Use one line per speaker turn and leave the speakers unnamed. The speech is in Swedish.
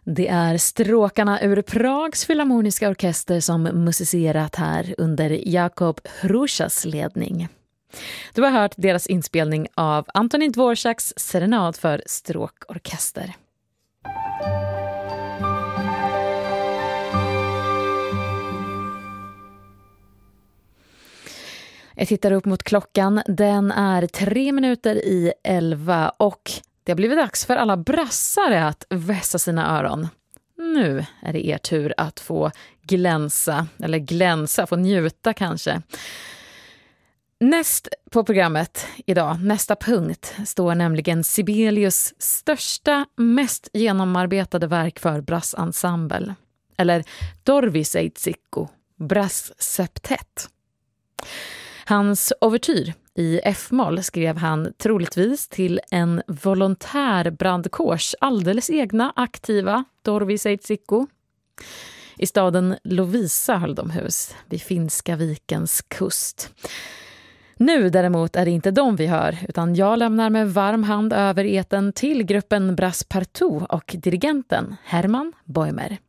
Det är stråkarna ur Prags filharmoniska orkester som musicerat här under Jakob Hrušas ledning. Du har hört deras inspelning av Antonín Dvořáks serenad för stråkorkester. Jag tittar upp mot klockan. Den är 11:03 och det har blivit dags för alla brassare att vässa sina öron. Nu är det er tur att få glänsa, få njuta kanske. Näst på programmet idag, nästa punkt, står nämligen Sibelius största, mest genomarbetade verk för brassensemble. Eller Torviseitsikko, brassseptett. Hans overtyr i F-moll skrev han troligtvis till en volontär brandkårs alldeles egna aktiva Torviseitsikko. I staden Lovisa höll de hus vid Finska vikens kust. Nu däremot är det inte de vi hör, utan jag lämnar med varm hand över eten till gruppen Brass Partout och dirigenten Herman Boimer.